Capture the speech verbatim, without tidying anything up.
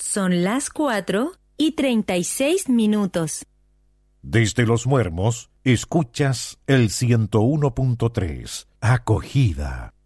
Son las cuatro y treinta y seis minutos. Desde Los Muermos, escuchas el ciento uno punto tres, Acogida.